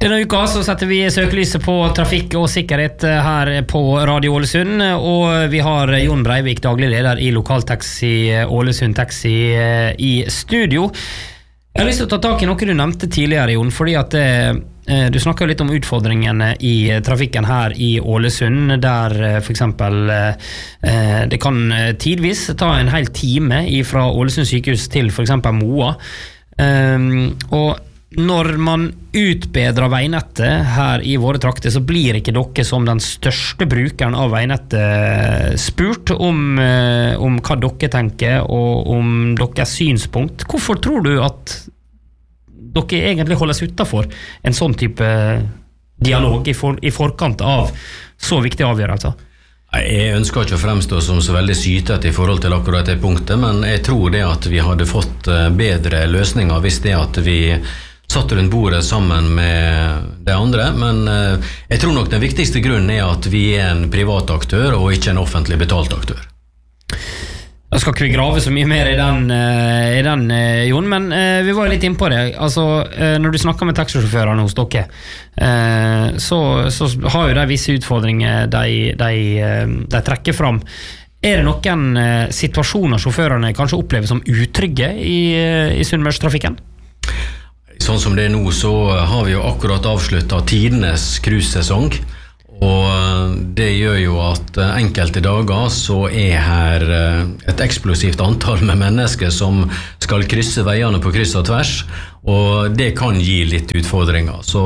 Denne uka så setter vi søkelyset på trafikk og sikkerhet her på Radio Ålesund, og vi har Jon Breivik, daglig leder i Lokaltaxi Ålesund Taxi i studio. Jeg har lyst til å ta tak i noe du nevnte tidligere, Jon, fordi at du snakker litt om utfordringene i trafikken her i Ålesund, der for eksempel det kan tidvis ta en hel time fra Ålesund sykehus til for eksempel Moa, og når man utbedrer veinettet her i våre trakter, så blir ikke dere som den største brukeren av veinettet spurt om hva dere tenker og om deres synspunkt. Hvorfor tror du at dere egentlig holdes utenfor en sånn type dialog i forkant av så viktige avgjørelser? Jeg ønsker ikke å fremstå som så veldig sytet i forhold til akkurat det punktet, men jeg tror det at vi hadde fått bedre løsninger hvis det at vi satt rundt bordet sammen med det andre, men jeg tror nok den viktigste grunnen at vi en privat aktør og ikke en offentlig betalt aktør. Jeg skal ikke grave så mye mer i den Jon, men vi var litt inne på det. Altså, når du snakker med taxisjåførene hos dere, så har jo de visse utfordringer de trekker fram. Er det noen situasjoner sjåførene kanskje opplever som utrygge i Sunnmørstrafikken? Sånn som det nå, så har vi jo akkurat avsluttet tidenes cruise-sesong, og det gjør jo at enkelte dager så her et eksplosivt antall med mennesker som skal krysse veiene på kryss og tvers, og det kan gi litt utfordringer. Så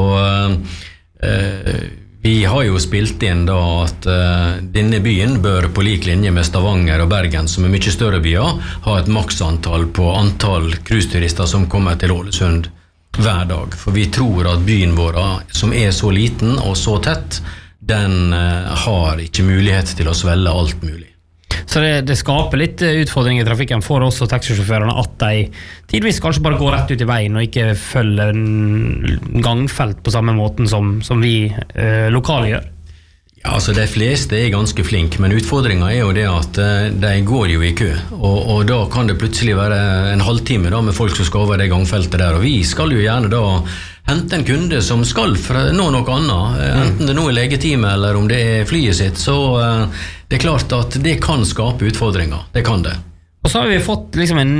vi har jo spilt inn da at denne byen bør på lik linje med Stavanger og Bergen, som mye større byer, ha et maksantall på antall cruiseturister som kommer til Ålesund hver dag, for vi tror at byen vår, som så liten og så tett, den har ikke mulighet til å svelle alt mulig. Så det skaper litt utfordringer i trafikken for oss og taxisjåførene at de tidvis kanskje bare går rett ut i veien og ikke følger en gangfelt på samme måten som vi lokale gjør. Ja, altså de fleste ganske flinke, men utfordringen jo det at de går jo i kø, og da kan det plutselig være en halvtime da, med folk som skal over det gangfeltet der, og vi skal jo gjerne da hente en kunde som skal nå noe annet, enten det nå legetime eller om det flyet sitt, så det klart at det kan skape utfordringer, det kan det. Og så har vi fått liksom en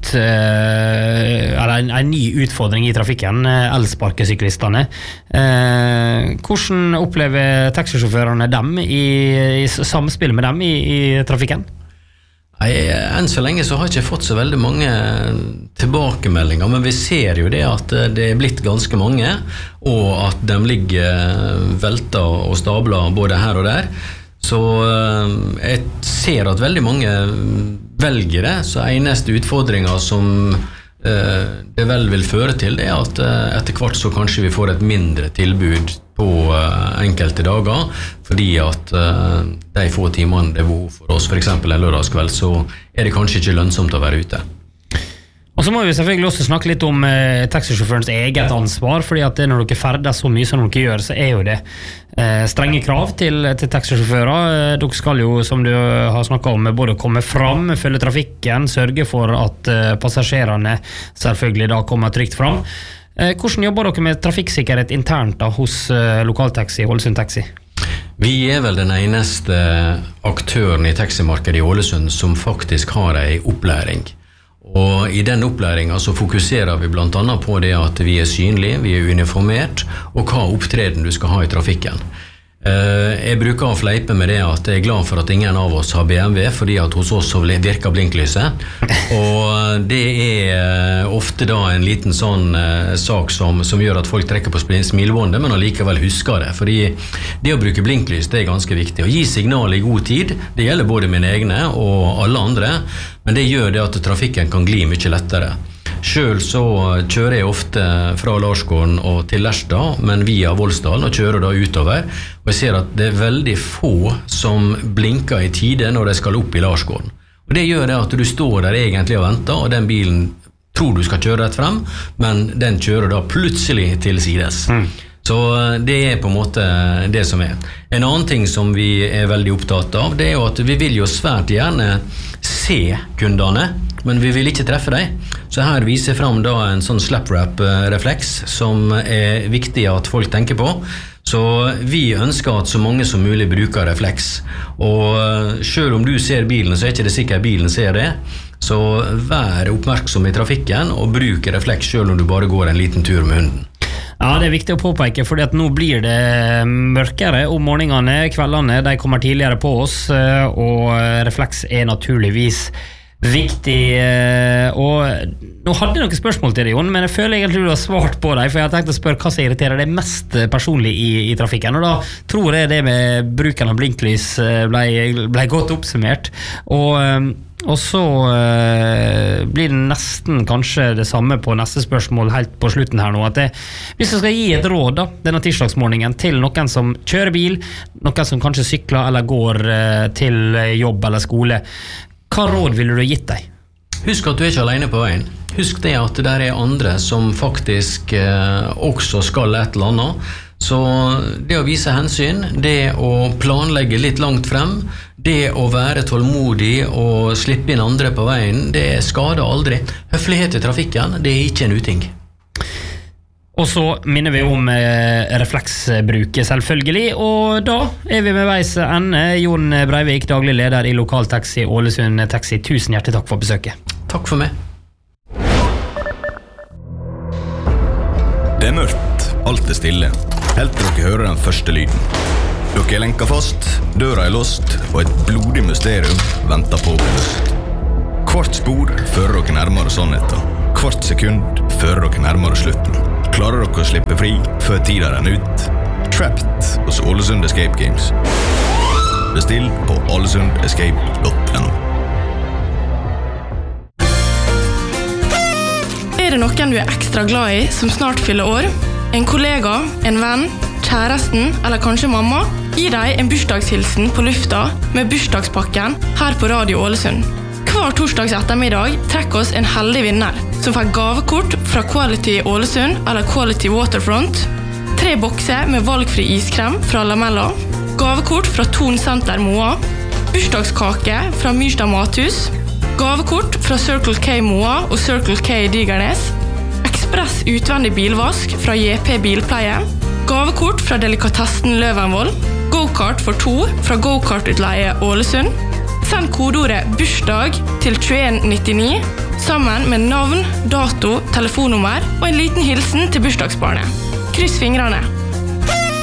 ny utfordring i trafikken, elsparkesyklistene. Hvordan opplever taxisjåførene dem i samspill med dem i trafikken? Enn så lenge så har jeg ikke fått så veldig mange tilbakemeldinger, men vi ser jo det at det blitt ganske mange, og at de ligger velta og stabler både her og der. Så jeg ser at veldig mange velger det, så eneste utfordringer som det vel vil føre til det at etter hvert så kanskje vi får et mindre tilbud på enkelte dager, fordi at de få timene det er behov for oss, for eksempel en lørdagskveld, så det kanskje ikke lønnsomt å være ute. Og så må vi selvfølgelig også snakke litt om taxisjåførens eget ansvar, fordi at når dere ferdes så mye som dere gjør, så jo det strenge krav til taxisjåfører. Dere skal jo, som du har snakket om, både komme fram, følge trafikken, sørge for at passasjerene selvfølgelig da kommer trygt fram. Hvordan jobber dere med trafikksikkerhet internt da, hos Lokaltaxi, Ålesund Taxi? Vi vel den eneste aktøren i taximarkedet i Ålesund som faktisk har en opplæring. Og i den opplæringen så fokuserer vi blant annet på det at vi synlige, vi uniformert, og hva opptreden du skal ha i trafikken. Jeg bruker å fleipe med det at jeg glad for at ingen av oss har BMW, fordi at hos oss så virker blinklyset. Og det ofte da en liten sånn sak som gjør at folk trekker på smilebåndet, men allikevel husker det. Fordi det å bruke blinklys, det ganske viktig. Å gi signal i god tid, det gjelder både mine egne og alle andre, men det gjør det at trafikken kan gli mye lettere. Selv så kjører jeg ofte fra Larsgården og til Lerstad, men via Voldsdalen, og kjører da utover. Og jeg ser at det veldig få som blinker i tide når de skal opp i Larsgården. Og det gjør det at du står der egentlig og venter, og den bilen tror du skal kjøre rett frem, men den kjører da plutselig til sides. Så det på en måte det som En annen ting som vi veldig opptatt av, det jo at vi vil jo svært gjerne se kundene, men vi vil ikke treffe dem. Så her viser jeg frem da en sånn slap-wrap-refleks som viktig at folk tenker på. Så vi ønsker at så mange som mulig bruker refleks. Og selv om du ser bilen, så ikke det sikkert bilen ser det. Så vær oppmerksom i trafikken og bruk refleks selv om du bare går en liten tur med hunden. Ja, det viktig å påpeke, fordi at nå blir det mørkere om morgenene, kveldene, de kommer tidligere på oss, og refleks naturligvis viktig. Og nå hadde jeg noen spørsmål til deg, Jon, men jeg føler egentlig du har svart på dem, for jeg har tenkt å spørre hva som irriterer deg mest personlig i trafikken, og da tror jeg det med bruken av blinklys ble godt oppsummert, og så blir det nesten kanskje det samme på neste spørsmål helt på slutten her nå, at hvis jeg skal gi et råd da, denne tirsdagsmorgenen til noen som kjører bil, noen som kanskje sykler eller går til jobb eller skole, hva råd ville du gitt deg? Husk at du ikke alene på veien. Husk det at det der andre som faktisk også skal et eller annet. Så det å vise hensyn, det å planlegge litt langt frem, det å være tålmodig og slippe inn andre på veien, det skader aldri. Høflighet i trafikken, det ikke en uting. Og så minner vi om refleksbruket selvfølgelig, og da vi med veis ende. Jon Breivik, daglig leder i Lokaltaxi Ålesund Taxi, tusen hjertelig takk for besøket. Takk for meg. Det mørkt, alt stille. Helt til dere hører den første lyden. Dere lenket fast, døra låst, og et blodig mysterium venter på å bli løst. Hvert spor fører dere nærmere sannheten. Hvert sekund fører dere nærmere slutten. Klarer dere å slippe fri før tida renner ut? Trapped hos Ålesund Escape Games. Bestill på ålesundescape.no. Det noen du ekstra glad i som snart fyller år? En kollega, en venn, kjæresten eller kanskje mamma? Gi deg en bursdagshilsen på lufta med bursdagspakken her på Radio Ålesund. Hver torsdags ettermiddag trekker oss en heldig vinner som får gavekort fra Quality Ålesund eller Quality Waterfront, 3 bokser med valgfri iskrem fra Lamella, gavekort fra Thon Center Moa, bursdagskake fra Myrstad Mathus, gavekort fra Circle K Moa og Circle K Digernes, ekspress utvendig bilvask fra JP Bilpleie, gavekort fra Delikatessen Løvenvoll, go-kart for 2 fra Go-kart-utleie Ålesund. Send kodeordet bursdag til 2199 sammen med navn, dato, telefonnummer og en liten hilsen til bursdagsbarnet. Kryss fingrene!